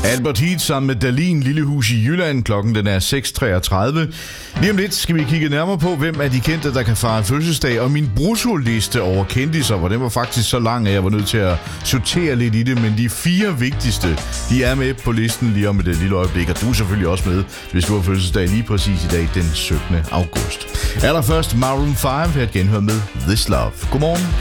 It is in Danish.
Albert Heat sammen med Dahlin, Lille Hus i Jylland. Klokken den er 6.33. Lige om lidt skal vi kigge nærmere på, hvem er de kendte, der kan fejre fødselsdag. Og min bruttoliste over kendiser, hvor den var faktisk så lang, at jeg var nødt til at sortere lidt i det. Men de 4 vigtigste, de er med på listen lige om et lille øjeblik. Og du er selvfølgelig også med, hvis du har fødselsdag lige præcis i dag, den 17. august. Allerførst Maroon 5, her et genhør med This Love. Godmorgen.